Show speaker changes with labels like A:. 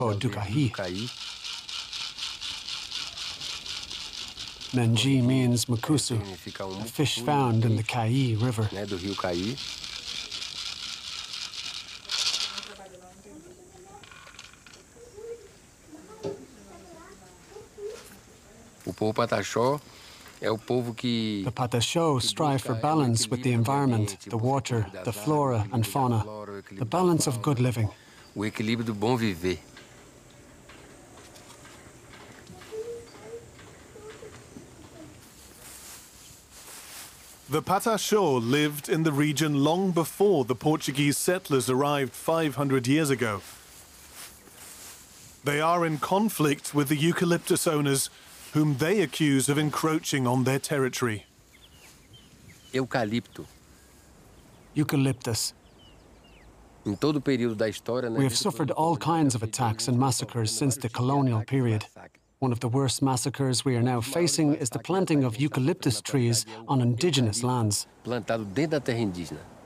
A: do Caí. Mengi means mucusu, a fish found in the Caí River.
B: Do rio Caí. O povo Pataxó é o povo que
A: The Pataxó strive for balance with the environment, the water, the flora and fauna, the balance of good living.
B: o equilíbrio do bom viver.
C: The Pataxó lived in the region long before the Portuguese settlers arrived 500 years ago. They are in conflict with the eucalyptus owners, whom they accuse of encroaching on their territory.
B: Eucalipto.
A: Eucalyptus.
B: Em todo o período da história,
A: We have suffered all kinds of attacks and massacres since the colonial period. One of the worst massacres we are now facing is the planting of eucalyptus trees on indigenous lands.
B: Plantado dentro da terra indígena.